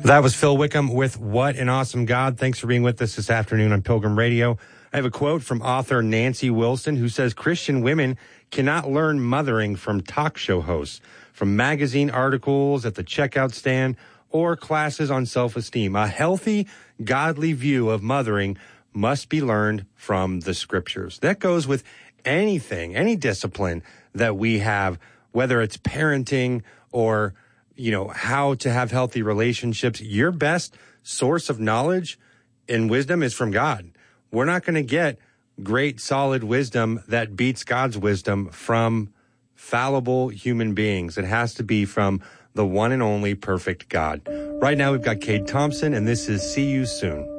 That was Phil Wickham with What an Awesome God. Thanks for being with us this afternoon on Pilgrim Radio. I have a quote from author Nancy Wilson, who says Christian women cannot learn mothering from talk show hosts, from magazine articles at the checkout stand, or classes on self-esteem. A healthy, godly view of mothering must be learned from the scriptures. That goes with anything, any discipline that we have, whether it's parenting or how to have healthy relationships. Your best source of knowledge and wisdom is from God. We're not going to get great, solid wisdom that beats God's wisdom from fallible human beings. It has to be from the one and only perfect God. Right now, we've got Cade Thompson, and this is See You Soon.